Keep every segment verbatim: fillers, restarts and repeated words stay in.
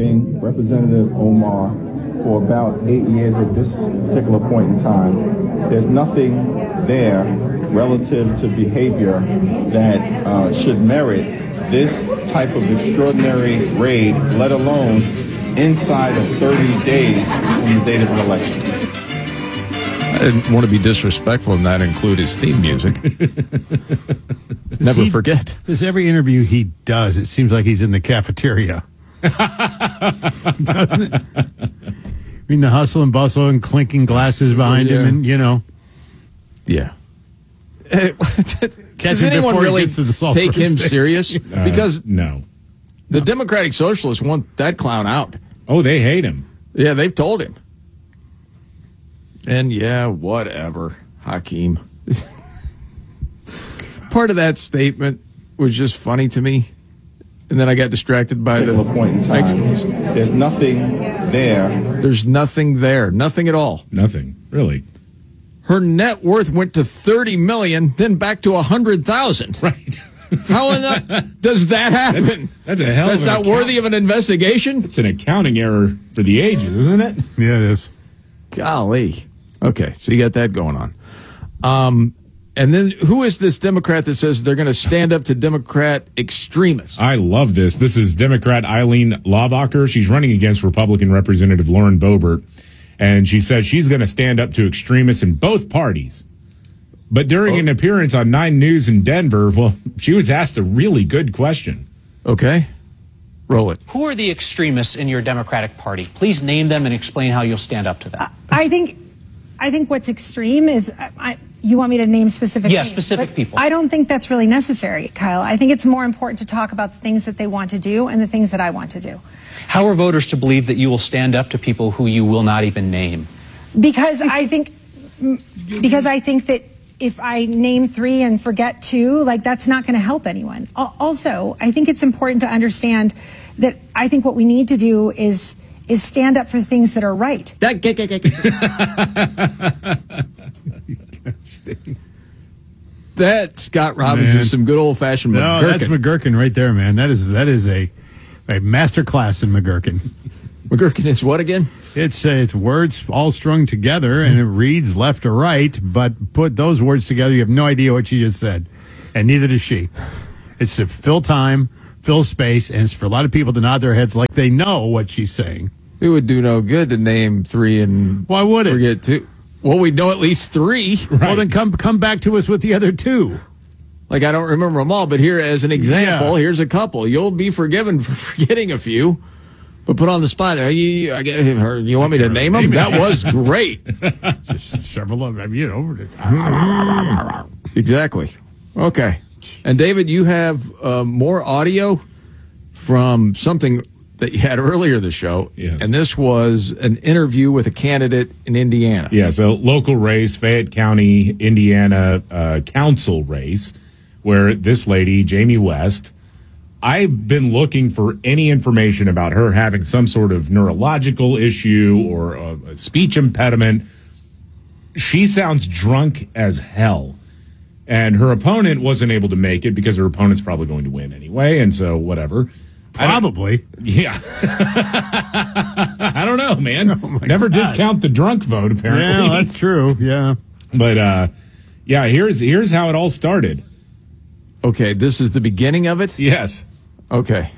Representative Omar for about eight years at this particular point in time. There's nothing there relative to behavior that uh, should merit this type of extraordinary raid, let alone inside of thirty days from the date of an election. I didn't want to be disrespectful and not include his theme music. Never he, forget. This every interview he does, it seems like he's in the cafeteria. Doesn't it? I mean, the hustle and bustle and clinking glasses behind yeah. him, and you know, yeah. Does anyone really take him stick. serious? Uh, because no, the no. Democratic Socialists want that clown out. Oh, they hate him. Yeah, they've told him. And yeah, whatever, Hakeem. Part of that statement was just funny to me. And then I got distracted by the point in time. There's nothing there. There's nothing there. Nothing at all. Nothing, really. Her net worth went to thirty million dollars, then back to one hundred thousand dollars. Right. How in the, does that happen? That's, that's a hell That's of an not account- worthy of an investigation? It's an accounting error for the ages, isn't it? Yeah, it is. Golly. Okay, so you got that going on. Um, and then who is this Democrat that says they're going to stand up to Democrat extremists? I love this. This is Democrat Eileen Laubacher. She's running against Republican Representative Lauren Boebert, and she says she's going to stand up to extremists in both parties. But during oh. an appearance on Nine News in Denver, well, she was asked a really good question. Okay. Roll it. Who are the extremists in your Democratic Party? Please name them and explain how you'll stand up to them. I think, I think what's extreme is, I, you want me to name specific Yeah, names, specific people. I don't think that's really necessary, Kyle. I think it's more important to talk about the things that they want to do and the things that I want to do. How are voters to believe that you will stand up to people who you will not even name? Because I think, because I think that if I name three and forget two, like that's not going to help anyone. Also, I think it's important to understand that I think what we need to do is is stand up for things that are right. That Scott Robbins Man. is some good old fashioned No, McGurkin. that's McGurkin right there, man. That is that is a a master class in McGurkin. McGurkin is what again? It's uh, it's words all strung together, and it reads left to right. But put those words together, you have no idea what she just said, and neither does she. It's to fill time, fill space, and it's for a lot of people to nod their heads like they know what she's saying. It would do no good to name three and why would it? Forget two. Well, we know at least three. Right. Well, then come come back to us with the other two. Like, I don't remember them all, but here, as an example, Yeah. here's a couple. You'll be forgiven for forgetting a few, but put on the spot. Are you, I get her. You want me to name them? That was great. Just several of them, you know. Exactly. Okay. And David, you have uh, more audio from something that you had earlier in the show. Yes. And this was an interview with a candidate in Indiana. Yeah, so local race, Fayette County, Indiana uh, council race, where this lady, Jamie West, I've been looking for any information about her having some sort of neurological issue or a, a speech impediment. She sounds drunk as hell. And her opponent wasn't able to make it because her opponent's probably going to win anyway, and so whatever. Probably. Yeah. I don't know, man. Oh Never God. discount the drunk vote, apparently. Yeah, that's true. Yeah. But, uh, yeah, here's here's how it all started. Okay, this is the beginning of it? Yes. Okay.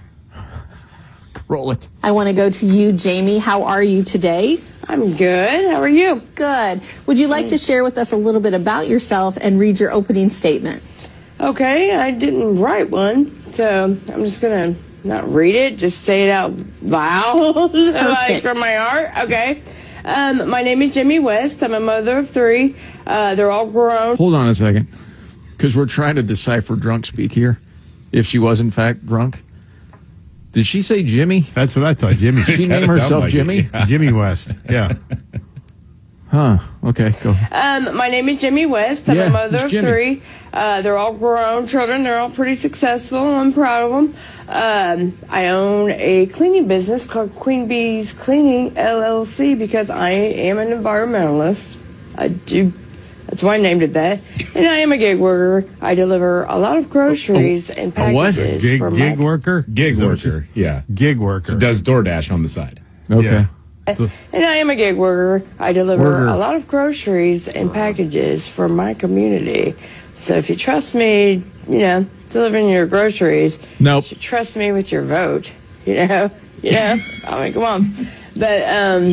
Roll it. I want to go to you, Jamie. How are you today? I'm good. How are you? Good. Would you like to share with us a little bit about yourself and read your opening statement? Okay, I didn't write one, so I'm just going to not read it, just say it out loud, like from my heart. Okay. Um, my name is Jamie West. I'm a mother of three. Uh, they're all grown. Hold on a second, because we're trying to decipher drunk speak here, if she was in fact drunk. Did she say Jimmy? That's what I thought, Jimmy. She named herself like Jimmy? it, yeah. Jimmy West. Yeah. Huh. Okay, go. Um, my name is Jamie West. I'm Yeah, a mother it's of Jimmy. three. Uh, they're all grown children. They're all pretty successful. I'm proud of them. Um, I own a cleaning business called Queen Bee's Cleaning, L L C, because I am an environmentalist. I do That's why I named it that. And I am a gig worker. I deliver a lot of groceries and A what? packages. Gig, for gig my, worker? Gig Is that what worker, yeah. Gig worker. Does DoorDash on the side. Okay. Yeah. And I am a gig worker. I deliver Worker. a lot of groceries and packages for my community. So if you trust me, you know, delivering your groceries, Nope. you should trust me with your vote. You know, you know. I mean, come on. But um,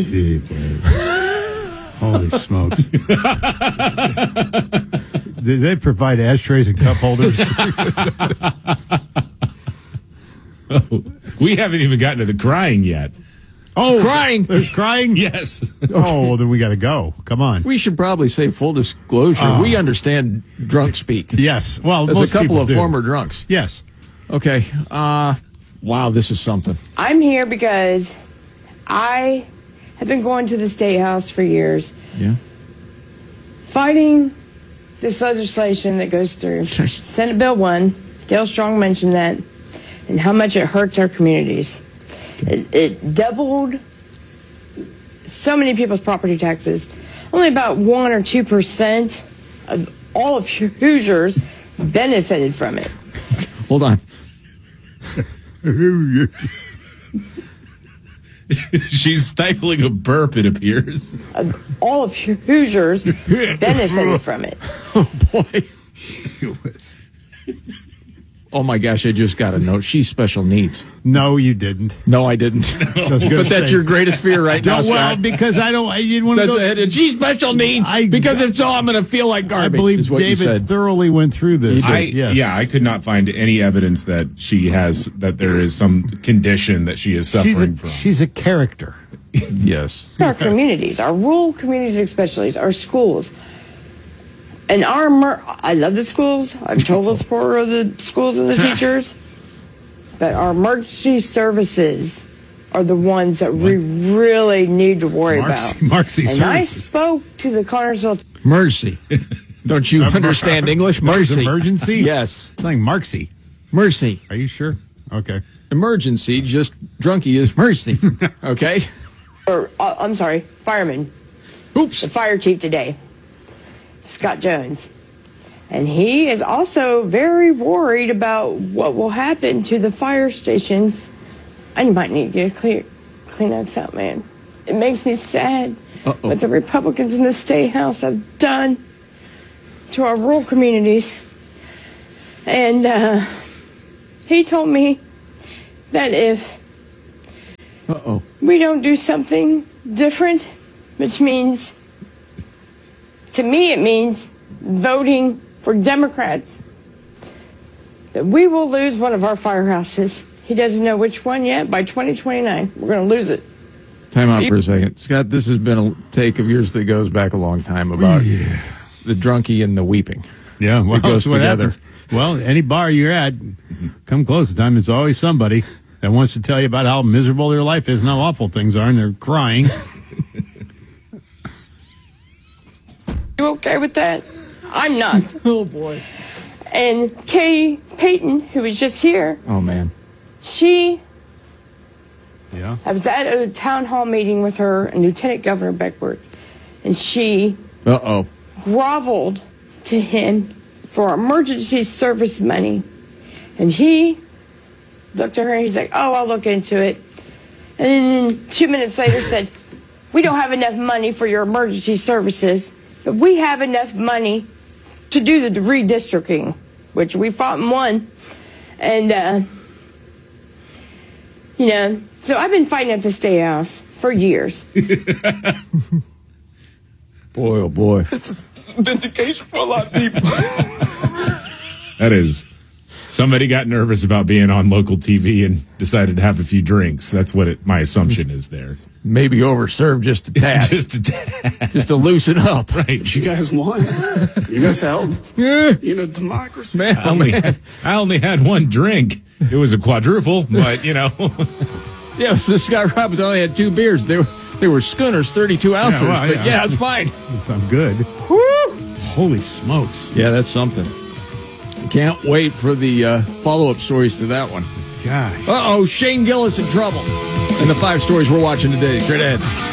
Holy smokes. Do they provide ashtrays and cup holders? We haven't even gotten to the crying yet. Oh, Crying. There's crying? Yes. Oh, well, then we got to go. Come on. We should probably say full disclosure. Oh. We understand drunk speak. Yes. Well, There's a most couple people of do. former drunks. Yes. Okay. Uh, wow, this is something. I'm here because I have been going to the State House for years, Yeah. fighting this legislation that goes through. Senate Bill one, Dale Strong mentioned that, and how much it hurts our communities. It, it doubled so many people's property taxes. Only about one or two percent of all of Hoosiers benefited from it. Hold on. She's stifling a burp, it appears. Of all of Hoosiers benefited from it. Oh, boy. Oh, my gosh, I just got a note. She's special needs. No, you didn't. No, I didn't. I was gonna But that's say- your greatest fear right now, No, well, Scott. because I don't. I didn't want to That's go. it. And she's special needs. I- because if so, I'm going to feel like I garbage. believe is what you David said. thoroughly went through this. I, yes. Yeah, I could not find any evidence that she has, that there is some condition that she is suffering she's a, from. she's a character. Yes. Our communities, our rural communities especially, our schools. And our, emer- I love the schools. I'm total supporter of the schools and the teachers. But our emergency services are the ones that we really need to worry Marcy- about. Marcy and I services. spoke to the Connersville. Mercy. Don't you understand English? Mercy. Emergency? Yes. It's like Marcy. Mercy. Are you sure? Okay. Emergency, just drunky is mercy. Okay? Or, uh, I'm sorry, fireman. Oops. The fire chief today, Scott Jones. And he is also very worried about what will happen to the fire stations. I might need to get a clear, Kleenex out, man. It makes me sad Uh-oh. what the Republicans in the State House have done to our rural communities. And uh, he told me that if Uh-oh. we don't do something different, which means, to me, it means voting for Democrats, that we will lose one of our firehouses. He doesn't know which one yet. By twenty twenty-nine, we're going to lose it. Time out for a second. Scott, this has been a take of yours that goes back a long time about the drunkie and the weeping. Yeah, well, It goes that's what together. happens. Well, any bar you're at, come close to time, there's always somebody that wants to tell you about how miserable their life is and how awful things are, and they're crying. You okay with that? I'm not. Oh, boy. And Kay Payton, who was just here, Oh, man. she, Yeah. I was at a town hall meeting with her and Lieutenant Governor Beckworth, and she Uh-oh. groveled to him for emergency service money. And he looked at her and he's like, oh, I'll look into it. And then two minutes later said, we don't have enough money for your emergency services, but we have enough money to do the redistricting, which we fought and won. And, uh, you know, so I've been fighting at the State House for years. Boy, oh, boy. Vindication for a lot of people. That is, somebody got nervous about being on local T V and decided to have a few drinks. That's what it, my assumption is there. Maybe overserved just a tad. Just a tad. Just to loosen up. Right. You guys won. You guys helped. Yeah. You know, democracy. Man, I only, had, I only had one drink. It was a quadruple, but, you know. Yeah, so Scott Robbins only had two beers. They were, they were schooners, thirty-two ounces. well, but yeah. yeah, it's fine. I'm good. Woo! Holy smokes. Yeah, that's something. Can't wait for the uh, follow-up stories to that one. Gosh. Uh-oh, Shane Gillis in trouble. And the five stories we're watching today. Straight ahead.